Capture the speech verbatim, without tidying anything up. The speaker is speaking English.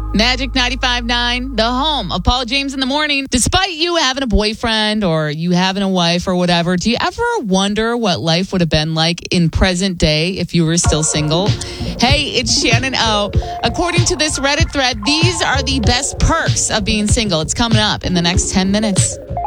Magic ninety-five point nine, the home of Paul James in the morning. Despite you having a boyfriend or you having a wife or whatever, do you ever wonder what life would have been like in present day if you were still single? Hey, it's Shannon O. According to this Reddit thread, these are the best perks of being single. It's coming up in the next ten minutes.